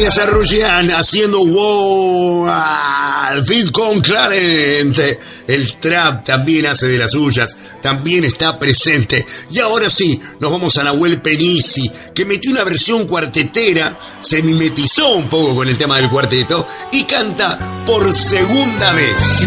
alias Arrugian haciendo wow, fit con Clarent. El trap también hace de las suyas, también está presente. Y ahora sí, nos vamos a Nahuel Penisi, que metió una versión cuartetera, se mimetizó un poco con el tema del cuarteto y canta Por Segunda Vez.